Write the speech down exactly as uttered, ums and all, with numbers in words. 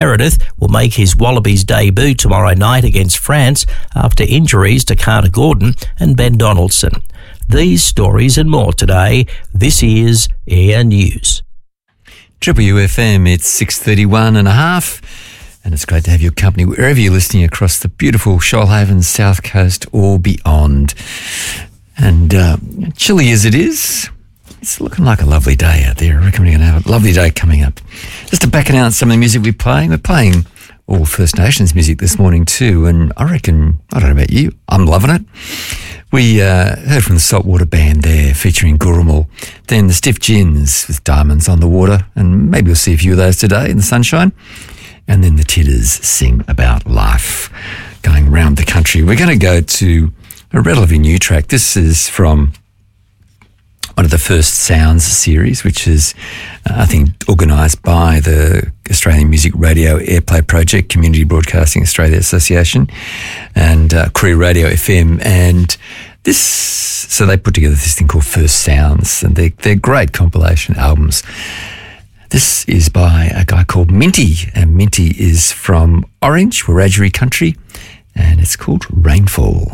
Meredith will make his Wallabies debut tomorrow night against France after injuries to Carter Gordon and Ben Donaldson. These stories and more today. This is Air News. Triple U F M, it's six thirty-one and a half, and it's great to have your company wherever you're listening across the beautiful Shoalhaven, South Coast or beyond. And uh, chilly as it is, it's looking like a lovely day out there. I reckon we're going to have a lovely day coming up. Just to back out some of the music we're playing, we're playing all First Nations music this morning too, and I reckon, I don't know about you, I'm loving it. We uh, heard from the Saltwater Band there, featuring Gurrumal. Then the Stiff Gins with Diamonds on the Water, and maybe you'll see a few of those today in the sunshine. And then the Titters Sing About Life, going round the country. We're going to go to a relatively new track. This is from one of the First Sounds series, which is, uh, I think, organised by the Australian Music Radio Airplay Project, Community Broadcasting Australia Association, and uh, Korea Radio F M. And this, so they put together this thing called First Sounds, and they're, they're great compilation albums. This is by a guy called Minty, and Minty is from Orange, Wiradjuri country, and it's called Rainfall.